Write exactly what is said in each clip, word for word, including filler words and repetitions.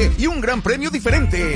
suerte y un gran premio diferente.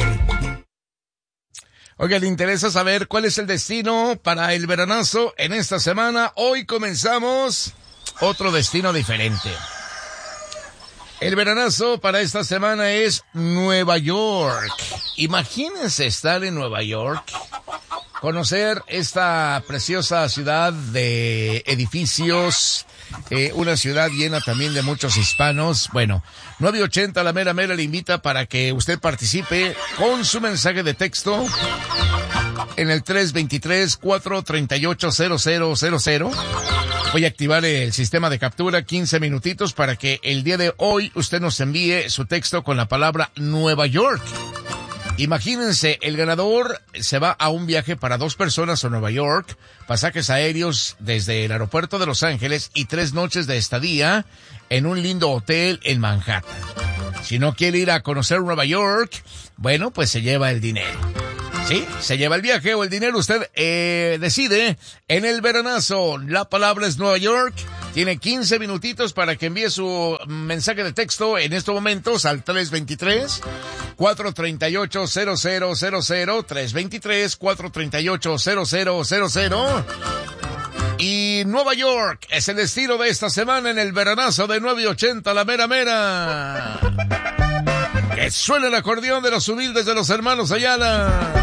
Oiga, ¿le interesa saber cuál es el destino para el veranazo en esta semana? Hoy comenzamos otro destino diferente. El veranazo para esta semana es Nueva York. Imagínense estar en Nueva York, conocer esta preciosa ciudad de edificios, eh, una ciudad llena también de muchos hispanos. Bueno, nueve ochenta La Mera Mera le invita para que usted participe con su mensaje de texto en el tres dos tres, cuatro tres ocho, cero cero cero cero. Voy a activar el sistema de captura, quince minutitos, para que el día de hoy usted nos envíe su texto con la palabra Nueva York. Imagínense, el ganador se va a un viaje para dos personas a Nueva York, pasajes aéreos desde el aeropuerto de Los Ángeles y tres noches de estadía en un lindo hotel en Manhattan. Si no quiere ir a conocer Nueva York, bueno, pues se lleva el dinero. Sí, se lleva el viaje o el dinero, usted eh, decide. En el veranazo, la palabra es Nueva York. Tiene quince minutitos para que envíe su mensaje de texto en estos momentos al tres dos tres, cuatro tres ocho, cero cero cero cero, tres dos tres, cuatro tres ocho, cero cero cero cero. Y Nueva York es el destino de esta semana en el veranazo de nueve ochenta La Mera Mera. Que suene el acordeón de los humildes de los hermanos Ayala.